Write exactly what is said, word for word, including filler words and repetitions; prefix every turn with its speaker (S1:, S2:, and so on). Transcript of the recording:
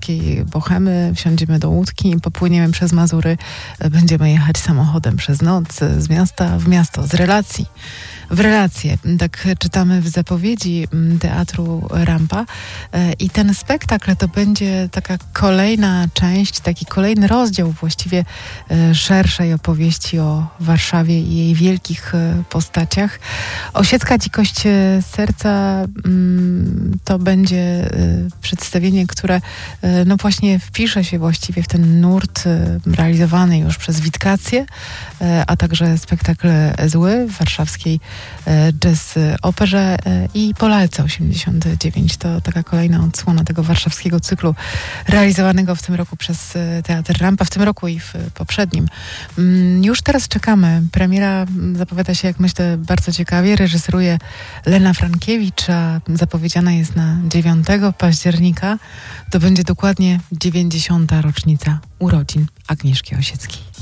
S1: warszawskiej bohemy, wsiądziemy do łódki i popłyniemy przez Mazury. Będziemy jechać samochodem przez noc z miasta w miasto, z relacji w relacje. Tak czytamy w zapowiedzi Teatru Rampa. I ten spektakl to będzie taka kolejna część, taki kolejny rozdział właściwie szerszej opowieści o Warszawie i jej wielkich postaciach. Osiecka dzikość serca to będzie przedstawienie, które no właśnie wpisze się właściwie w ten nurt realizowany już przez Witkację, a także spektakl Zły w warszawskiej Jazz Operze i po lalce osiemdziesiąt dziewięć. To taka kolejna odsłona tego warszawskiego cyklu realizowanego w tym roku przez Teatr Rampa, w tym roku i w poprzednim. Już teraz czekamy. Premiera zapowiada się, jak myślę, bardzo ciekawie. Reżyseruje Lena Frankiewicz, a zapowiedziana jest na dziewiątego października. To będzie dokładnie dziewięćdziesiąta rocznica urodzin Agnieszki Osieckiej.